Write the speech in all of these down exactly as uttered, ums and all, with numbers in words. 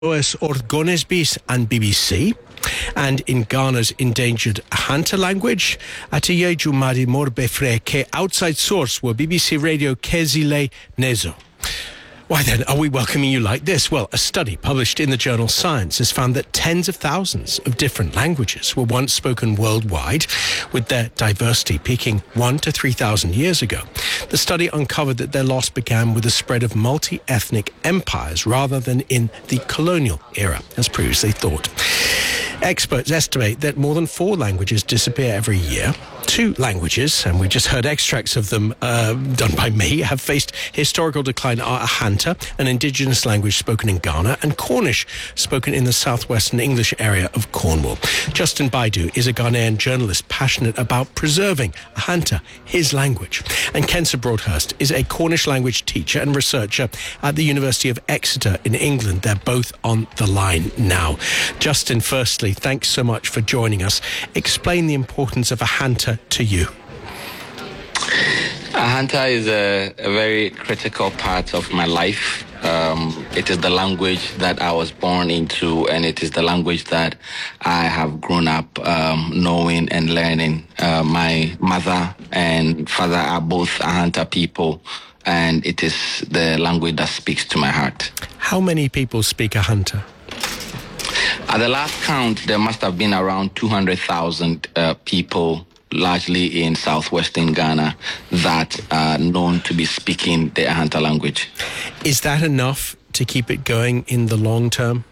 Oes Orgonesbys and B B C, and in Ghana's endangered Ahanta language, Atiyeju Madi Morbe Freke outside source were B B C Radio Kezile Nezo. Why then are we welcoming you like this? Well, a study published in the journal Science has found that tens of thousands of different languages were once spoken worldwide, with their diversity peaking one to three thousand years ago. The study uncovered that their loss began with the spread of multi-ethnic empires rather than in the colonial era, as previously thought. Experts estimate that more than four languages disappear every year. Two languages, and we just heard extracts of them uh, done by me, have faced historical decline are Ahanta, an indigenous language spoken in Ghana, and Cornish, spoken in the southwestern English area of Cornwall. Justin Baidu is a Ghanaian journalist passionate about preserving Ahanta, his language. And Kensa Broadhurst is a Cornish language teacher and researcher at the University of Exeter in England. They're both on the line now. Justin, firstly, thanks so much for joining us. Explain the importance of Ahanta to you. Ahanta is a, a very critical part of my life. Um, it is the language that I was born into, and it is the language that I have grown up um, knowing and learning. Uh, my mother and father are both Ahanta people, and it is the language that speaks to my heart. How many people speak Ahanta? At the last count, there must have been around two hundred thousand uh, people, largely in southwestern Ghana, that are known to be speaking the Ahanta language. Is that enough to keep it going in the long term?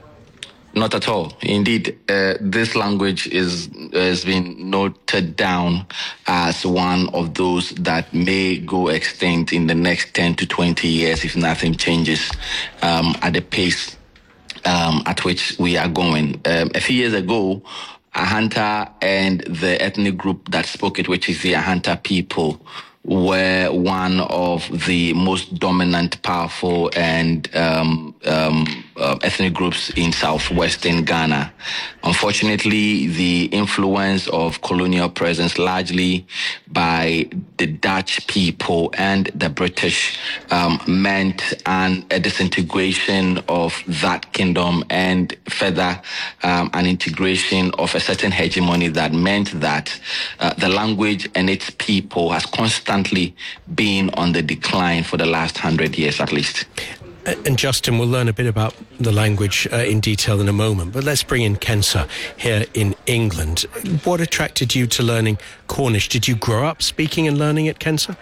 Not at all. Indeed, uh, this language is has been noted down as one of those that may go extinct in the next ten to twenty years if nothing changes um, at the pace um, at which we are going. Um, a few years ago, Ahanta and the ethnic group that spoke it, which is the Ahanta people, were one of the most dominant, powerful, and um, um, uh, ethnic groups in southwestern Ghana. Unfortunately, the influence of colonial presence, largely by the Dutch people and the British, um, meant an, a disintegration of that kingdom, and further um, an integration of a certain hegemony that meant that uh, the language and its people has constantly been on the decline for the last hundred years at least. And Justin, we'll learn a bit about the language uh, in detail in a moment, but let's bring in Kensa here in England. What attracted you to learning Cornish? Did you grow up speaking and learning it, Kensa?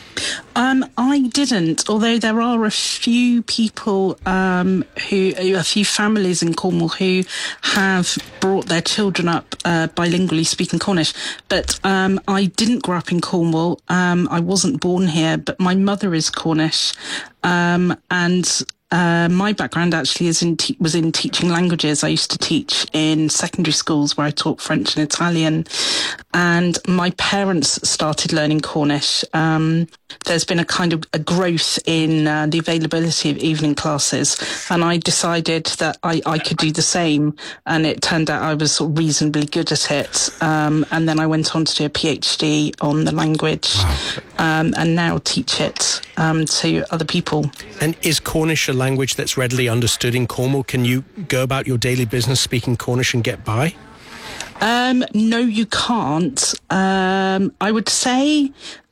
Um, I didn't, although there are a few people, um, who, a few families in Cornwall who have brought their children up uh, bilingually speaking Cornish. But um, I didn't grow up in Cornwall. Um, I wasn't born here, but my mother is Cornish. Um, and Uh, my background actually is in te- was in teaching languages. I used to teach in secondary schools where I taught French and Italian, and my parents started learning Cornish. Um, there's been a kind of a growth in uh, the availability of evening classes, and I decided that I, I could do the same, and it turned out I was sort of reasonably good at it. Um, and then I went on to do a PhD on the language, wow. um, and now teach it um, to other people. And is Cornish a language that's readily understood in Cornwall? Can you go about your daily business speaking Cornish and get by? Um, no, you can't. Um, I would say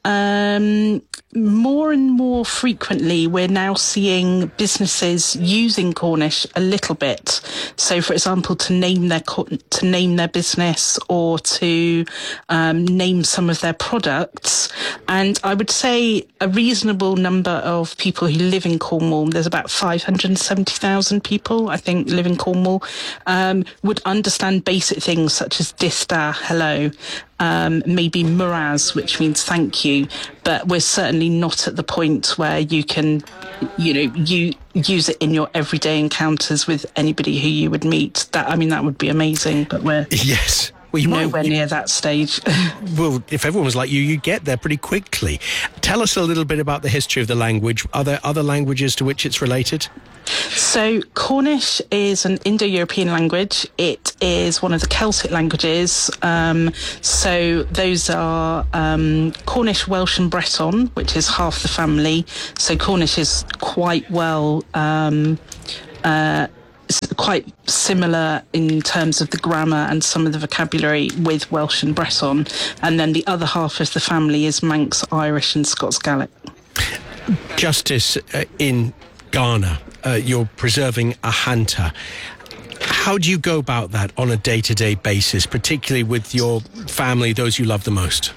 um, more and more frequently we're now seeing businesses using Cornish a little bit. So, for example, to name their to name their business or to um, name some of their products. And I would say a reasonable number of people who live in Cornwall, there's about five hundred seventy thousand people, I think, live in Cornwall, um, would understand basic things such as dista, hello, um, maybe muraz, which means thank you. But we're certainly not at the point where you can, you know, you use it in your everyday encounters with anybody who you would meet. That, I mean, that would be amazing, but we're... Yes. Well, you nowhere might, you, near that stage. Well, if everyone was like you, you'd get there pretty quickly. Tell us a little bit about the history of the language. Are there other languages to which it's related? So Cornish is an Indo-European language. It is one of the Celtic languages. Um, so those are um, Cornish, Welsh and Breton, which is half the family. So Cornish is quite well... Um, uh, quite similar in terms of the grammar and some of the vocabulary with Welsh and Breton. And then the other half of the family is Manx, Irish and Scots Gaelic. Justice, uh, in Ghana, uh, you're preserving a Ahanta. How do you go about that on a day-to-day basis, particularly with your family, those you love the most?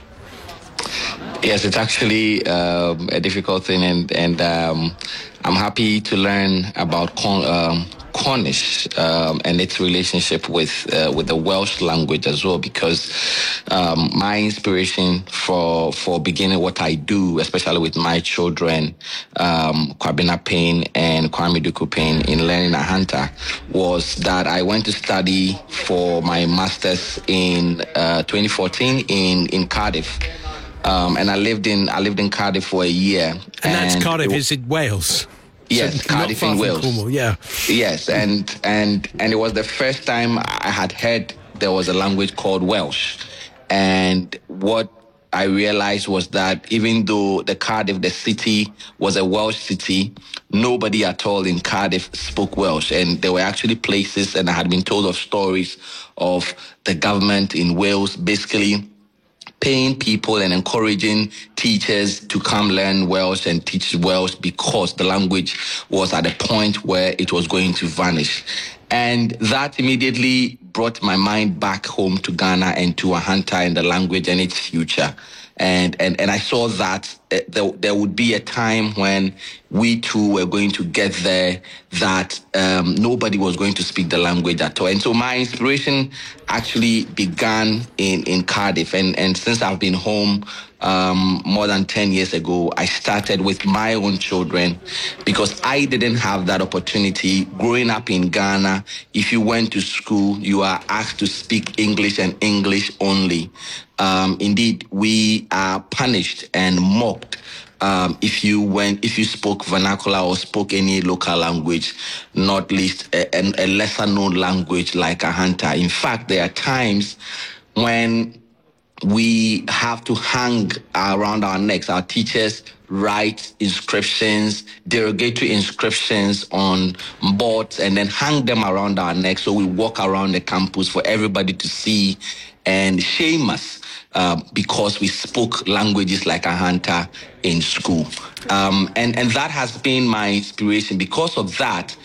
Yes, it's actually um, a difficult thing, and, and um, I'm happy to learn about Con- um, Cornish um, and its relationship with uh, with the Welsh language as well, because um, my inspiration for for beginning what I do, especially with my children, um, Kwabena Payne and Kwame Duku Payne, in learning Ahanta, was that I went to study for my master's in uh, twenty fourteen in in Cardiff. Um, and I lived in I lived in Cardiff for a year. And, and that's Cardiff, it, is it Wales? Yes, so Cardiff in Wales. Cornwall, yeah. Yes, and and and it was the first time I had heard there was a language called Welsh. And what I realized was that even though the Cardiff, the city, was a Welsh city, nobody at all in Cardiff spoke Welsh. And there were actually places, and I had been told of stories of the government in Wales basically paying people and encouraging teachers to come learn Welsh and teach Welsh because the language was at a point where it was going to vanish. And that immediately brought my mind back home to Ghana and to Ahanta and the language and its future. And and, and I saw that uh, there, there would be a time when we too were going to get there, that um, nobody was going to speak the language at all. And so my inspiration actually began in, in Cardiff. And, and since I've been home um, more than ten years ago, I started with my own children because I didn't have that opportunity. Growing up in Ghana, if you went to school, you are asked to speak English and English only. Um, indeed, we are punished and mocked Um, if you went, if you spoke vernacular or spoke any local language, not least a, a lesser known language like Ahanta. In fact, there are times when we have to hang around our necks. Our teachers write inscriptions, derogatory inscriptions on boards, and then hang them around our necks. So we walk around the campus for everybody to see and shame us uh, because we spoke languages like Ahanta in school. Um, and, and that has been my inspiration. Because of that,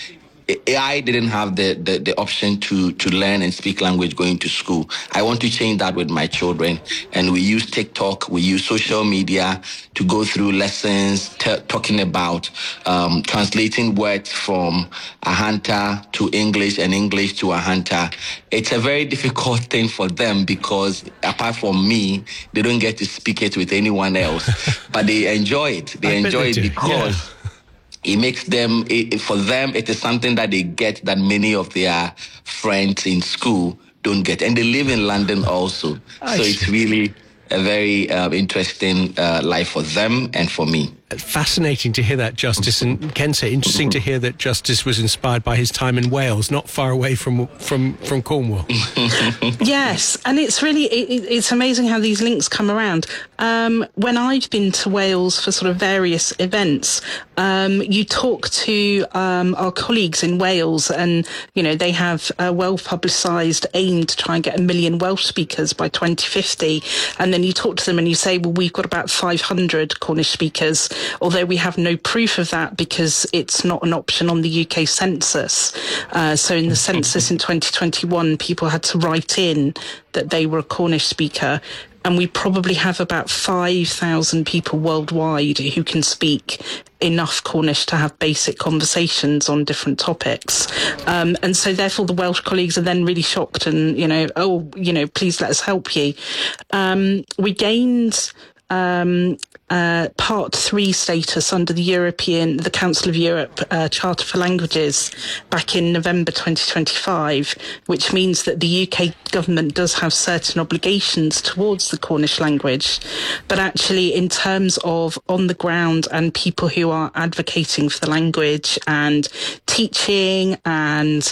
I didn't have the, the, the option to, to learn and speak language going to school. I want to change that with my children. And we use TikTok, we use social media to go through lessons t- talking about um, translating words from Ahanta to English and English to Ahanta. It's a very difficult thing for them because apart from me, they don't get to speak it with anyone else. But they enjoy it. They I enjoy it because... Yeah. It makes them, it, for them, it is something that they get that many of their friends in school don't get. And they live in London also. I so see. It's really a very uh, interesting uh, life for them and for me. Fascinating to hear that, Justice. And Kensei, interesting to hear that Justice was inspired by his time in Wales, not far away from from, from Cornwall. Yes, and it's really, it, it's amazing how these links come around. Um, when I've been to Wales for sort of various events, um, you talk to um, our colleagues in Wales and, you know, they have a well-publicised aim to try and get a million Welsh speakers by twenty fifty. And then you talk to them and you say, well, we've got about five hundred Cornish speakers, although we have no proof of that because it's not an option on the U K census. Uh, so in the census in twenty twenty-one, people had to write in that they were a Cornish speaker. And we probably have about five thousand people worldwide who can speak enough Cornish to have basic conversations on different topics. Um, and so therefore the Welsh colleagues are then really shocked and, you know, oh, you know, please let us help you. Um, we gained... Um, uh, Part three status under the European, the Council of Europe uh, Charter for Languages back in November twenty twenty-five, which means that the U K government does have certain obligations towards the Cornish language. But actually, in terms of on the ground and people who are advocating for the language and teaching and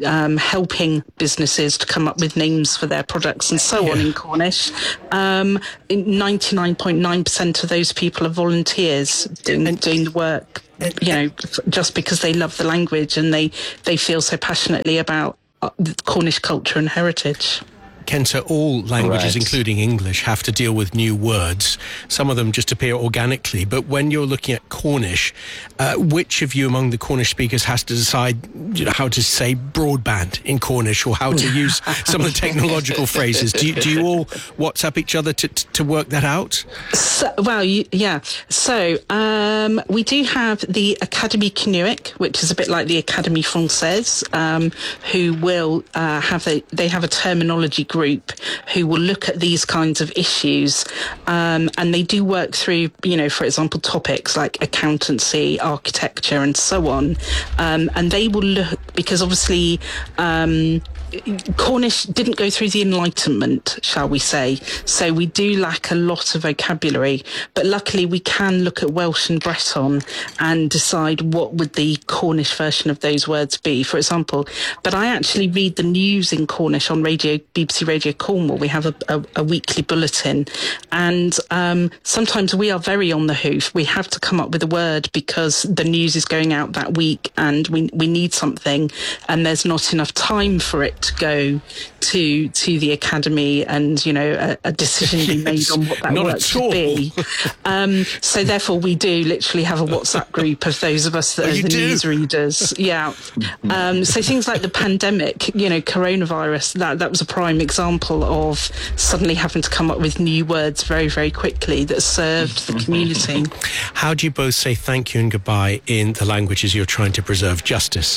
um, helping businesses to come up with names for their products and so yeah. on in Cornish. Um, ninety-nine point nine percent of those people are volunteers doing, and, doing the work, you know, just because they love the language and they, they feel so passionately about Cornish culture and heritage. Kenta, all languages, right. including English, have to deal with new words. Some of them just appear organically. But when you're looking at Cornish, uh, which of you among the Cornish speakers has to decide you know, how to say broadband in Cornish or how to use some of the technological phrases? Do you, do you all WhatsApp each other to, to work that out? So, well, you, yeah. So um, we do have the Académie Cynric, which is a bit like the Académie Française, um, who will uh, have a, they have a terminology group who will look at these kinds of issues, um, and they do work through, you know, for example, topics like accountancy, architecture, and so on. Um, and they will look, because obviously um, Cornish didn't go through the Enlightenment, shall we say, so we do lack a lot of vocabulary. But luckily, we can look at Welsh and Breton and decide what would the Cornish version of those words be, for example. But I actually read the news in Cornish on radio, B B C Radio Cornwall. We have a, a, a weekly bulletin, and um, sometimes we are very on the hoof. We have to come up with a word because the news is going out that week, and we we need something, and there's not enough time for it to go to to the academy, and you know a, a decision be made on what that word should be. Um, so therefore, we do literally have a WhatsApp group of those of us that oh, are the do? news readers. Yeah. Um, so things like the pandemic, you know, coronavirus. That that was a prime example of suddenly having to come up with new words very, very quickly that served the community. How do you both say thank you and goodbye in the languages you're trying to preserve? Justice.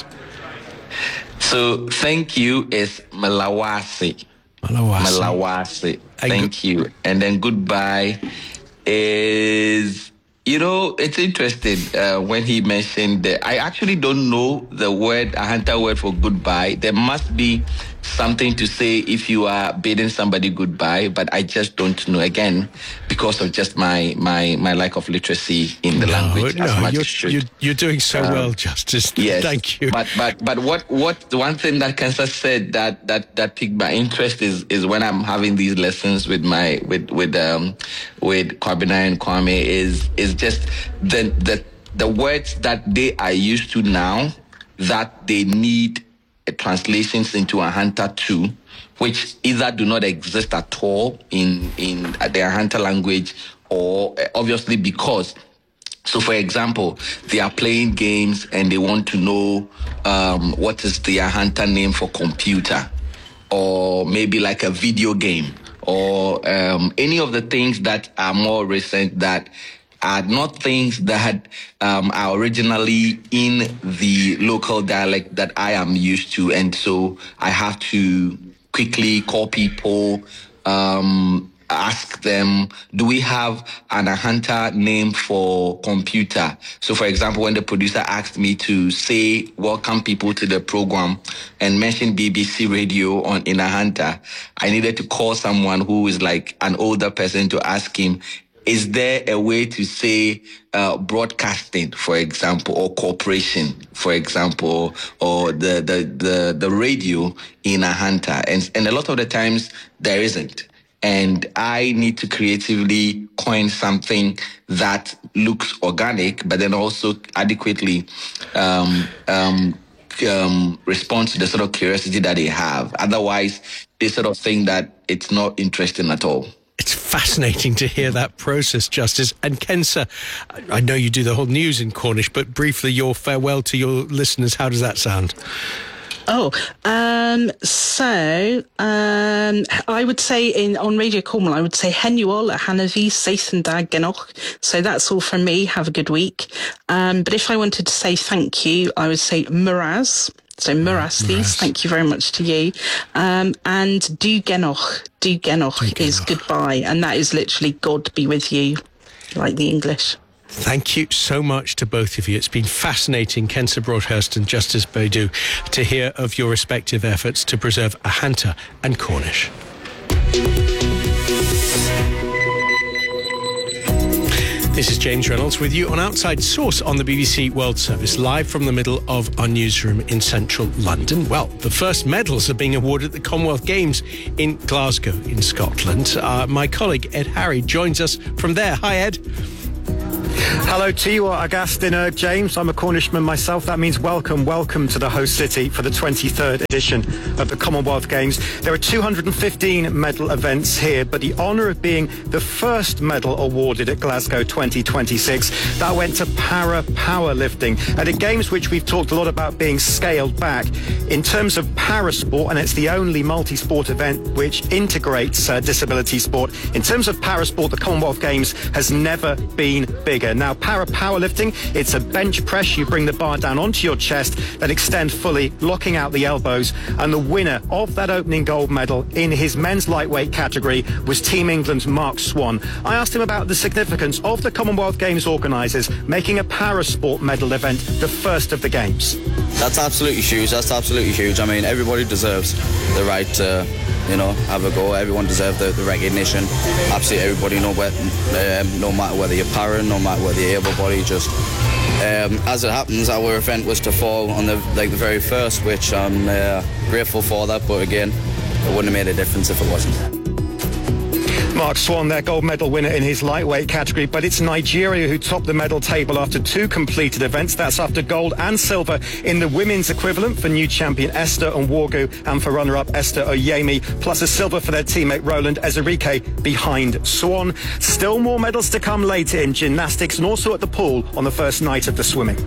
So thank you is Malawasi. Malawasi. Malawasi. Thank go- you. And then goodbye is, you know, it's interesting uh, when he mentioned that. I actually don't know the word, a hunter word for goodbye. There must be something to say if you are bidding somebody goodbye, but I just don't know, again, because of just my my, my lack of literacy in the no, language. No, as much you're, as should. You're, you're doing so um, well, Justice. Yes, thank you. But but but what what the one thing that Kansas said that that that piqued my interest is is when I'm having these lessons with my with with um with Kwabena and Kwame is is just the the the words that they are used to now that they need translations into a Hunter two, which either do not exist at all in in their Hunter language, or obviously because. So, for example, they are playing games and they want to know um, what is their Hunter name for computer, or maybe like a video game, or um, any of the things that are more recent that are not things that um, are originally in the local dialect that I am used to. And so I have to quickly call people, um, ask them, do we have an Ahanta name for computer? So, for example, when the producer asked me to say welcome people to the program and mention B B C Radio on in Ahanta, I needed to call someone who is like an older person to ask him, is there a way to say uh, broadcasting, for example, or corporation, for example, or the the the, the radio in Ahanta? And and a lot of the times there isn't. And I need to creatively coin something that looks organic, but then also adequately um, um, um, respond to the sort of curiosity that they have. Otherwise, they sort of think that it's not interesting at all. It's fascinating to hear that process, Justice. And Kensa, I know you do the whole news in Cornish, but briefly, your farewell to your listeners, how does that sound? Oh, um, so um, I would say in on Radio Cornwall, I would say Henuol a Hanavi Seithendag Genoch. So that's all from me. Have a good week. Um, but if I wanted to say thank you, I would say Muraz. So Murastis, thank you very much to you. Um, and Du Genoch, Du Genoch is goodbye. And that is literally God be with you, like the English. Thank you so much to both of you. It's been fascinating, Kensa Broadhurst and Justice Baidu, to hear of your respective efforts to preserve Ahanta and Cornish. This is James Reynolds with you on Outside Source on the B B C World Service, live from the middle of our newsroom in central London. Well, the first medals are being awarded at the Commonwealth Games in Glasgow in Scotland. Uh, my colleague Ed Harry joins us from there. Hi, Ed. Hello to you, Augustine, uh, James. I'm a Cornishman myself. That means welcome, welcome to the host city for the twenty-third edition of the Commonwealth Games. There are two hundred fifteen medal events here, but the honour of being the first medal awarded at Glasgow twenty twenty-six, that went to para powerlifting. At a Games which we've talked a lot about being scaled back. In terms of para sport, and it's the only multi-sport event which integrates uh, disability sport, in terms of para sport, the Commonwealth Games has never been bigger. Now, para powerlifting, it's a bench press. You bring the bar down onto your chest, that extend fully, locking out the elbows. And the winner of that opening gold medal in his men's lightweight category was Team England's Mark Swan. I asked him about the significance of the Commonwealth Games organisers making a para sport medal event the first of the Games. That's absolutely huge. That's absolutely huge. I mean, everybody deserves the right to, you know, have a go. Everyone deserves the, the recognition. Absolutely everybody, no, um, no matter whether you're para, no matter whether you're able-bodied, just um, as it happens, our event was to fall on the like the very first, which I'm uh, grateful for that. But again, it wouldn't have made a difference if it wasn't. Mark Swan, their gold medal winner in his lightweight category, but it's Nigeria who topped the medal table after two completed events. That's after gold and silver in the women's equivalent for new champion Esther Nwogu and for runner-up Esther Oyemi, plus a silver for their teammate Roland Ezerike behind Swan. Still more medals to come later in gymnastics and also at the pool on the first night of the swimming.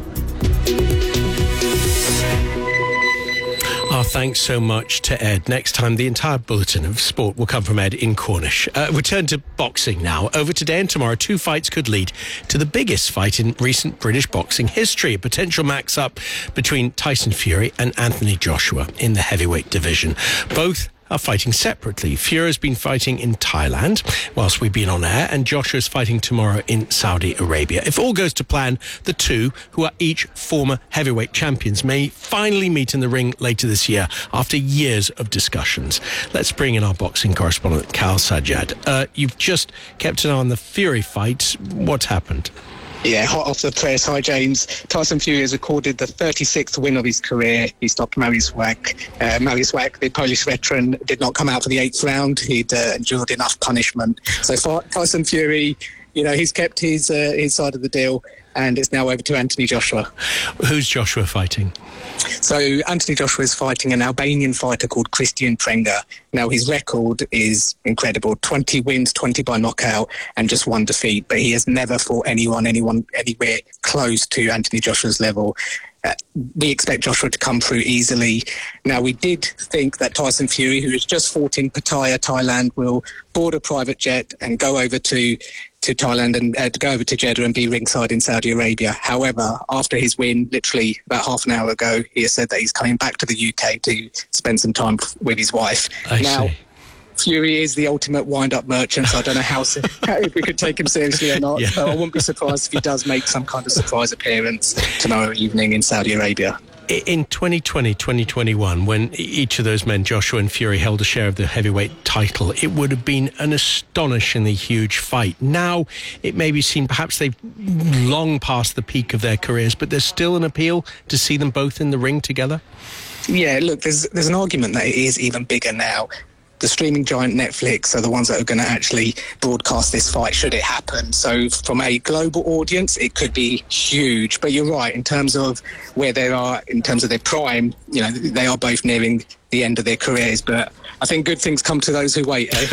Our thanks so much to Ed. Next time, the entire bulletin of sport will come from Ed in Cornish. Uh, return to boxing now. Over today and tomorrow, two fights could lead to the biggest fight in recent British boxing history. A potential max-up between Tyson Fury and Anthony Joshua in the heavyweight division. Both are fighting separately. Fury's been fighting in Thailand whilst we've been on air, and Joshua's fighting tomorrow in Saudi Arabia. If all goes to plan, the two, who are each former heavyweight champions, may finally meet in the ring later this year after years of discussions. Let's bring in our boxing correspondent, Cal Sajjad. Uh, you've just kept an eye on the Fury fight. What's happened? Yeah, hot off the press. Hi, James. Tyson Fury has recorded the thirty-sixth win of his career. He stopped Mariusz Wach. Uh, Mariusz Wach, the Polish veteran, did not come out for the eighth round. He'd uh, endured enough punishment. So for Tyson Fury, you know, he's kept his uh, his side of the deal, and it's now over to Anthony Joshua. Who's Joshua fighting? So Anthony Joshua is fighting an Albanian fighter called Christian Prenga. Now, his record is incredible. twenty wins, twenty by knockout, and just one defeat. But he has never fought anyone, anyone anywhere close to Anthony Joshua's level. Uh, we expect Joshua to come through easily. Now, we did think that Tyson Fury, who has just fought in Pattaya, Thailand, will board a private jet and go over to to Thailand and uh, go over to Jeddah and be ringside in Saudi Arabia. However, after his win, literally about half an hour ago, he has said that he's coming back to the U K to spend some time with his wife. I now, see. Fury is the ultimate wind-up merchant, so I don't know how if we could take him seriously or not. Yeah. So I wouldn't be surprised if he does make some kind of surprise appearance tomorrow evening in Saudi Arabia. In twenty twenty, twenty twenty-one, when each of those men, Joshua and Fury, held a share of the heavyweight title, it would have been an astonishingly huge fight. Now, it maybe seemed perhaps they've long passed the peak of their careers, but there's still an appeal to see them both in the ring together? Yeah, look, there's there's an argument that it is even bigger now. The streaming giant Netflix are the ones that are going to actually broadcast this fight should it happen. So from a global audience, it could be huge. But you're right, in terms of where they are, in terms of their prime, you know, they are both nearing the end of their careers. But I think good things come to those who wait, eh?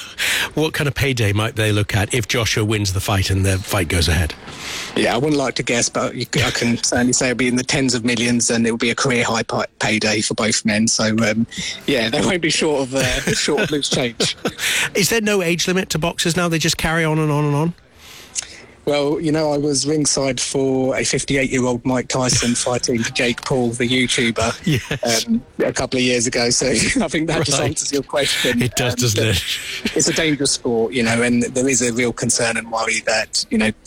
What kind of payday might they look at if Joshua wins the fight and the fight goes ahead? Yeah, I wouldn't like to guess, but you, I can certainly say it'll be in the tens of millions, and it will be a career high pay- payday for both men. So, um, yeah, they won't be short of uh, short of loose change. Is there no age limit to boxers now? They just carry on and on and on? Well, you know, I was ringside for a fifty-eight-year-old Mike Tyson fighting Jake Paul, the YouTuber, yes. um, a couple of years ago. So I think that right. just answers your question. It does, um, doesn't it? It's a dangerous sport, you know, and there is a real concern and worry that, you know,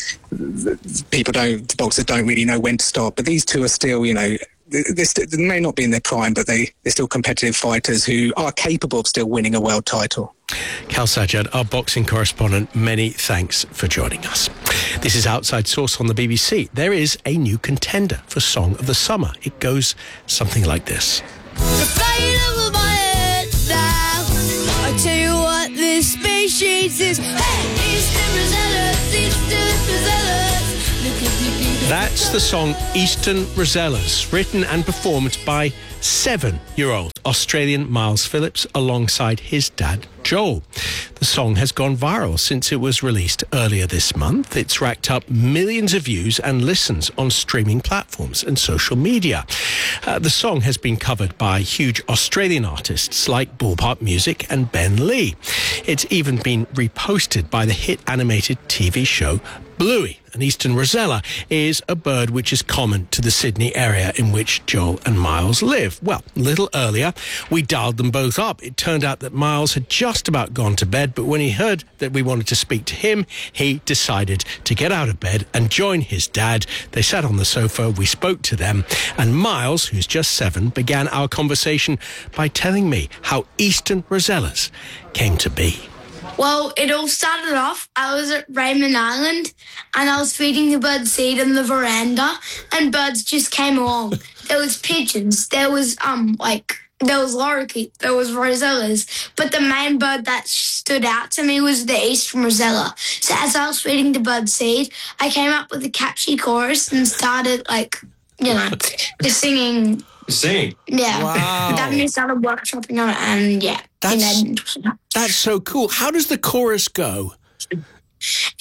people don't, the boxers don't really know when to stop. But these two are still, you know, They're st- they may not be in their prime, but they, they're still competitive fighters who are capable of still winning a world title. Cal Sajjad, our boxing correspondent, many thanks for joining us. This is Outside Source on the B B C. There is a new contender for Song of the Summer. It goes something like this. The flight over my head now. I tell you what, this species is. Hey, Eastern Rosellas, Eastern Rosellas. That's the song Eastern Rosellas, written and performed by seven-year-old Australian Miles Phillips alongside his dad, Joel. The song has gone viral since it was released earlier this month. It's racked up millions of views and listens on streaming platforms and social media. Uh, the song has been covered by huge Australian artists like Ballpark Music and Ben Lee. It's even been reposted by the hit animated T V show Bluey. An Eastern Rosella is a bird which is common to the Sydney area in which Joel and Miles live. Well, a little earlier, we dialed them both up. It turned out that Miles had just about gone to bed, but when he heard that we wanted to speak to him, he decided to get out of bed and join his dad. They sat on the sofa, we spoke to them, and Miles, who's just seven, began our conversation by telling me how Eastern Rosellas came to be. Well, it all started off, I was at Raymond Island and I was feeding the birds seed in the veranda and birds just came along. There was pigeons, there was, um, like, there was lorikeets, there was rosellas, but the main bird that stood out to me was the Eastern Rosella. So as I was feeding the bird seed, I came up with a catchy chorus and started, like, you know, just singing. Sing? Yeah. Wow. That means started workshopping on it and, yeah. That's, you know, that's so cool. How does the chorus go?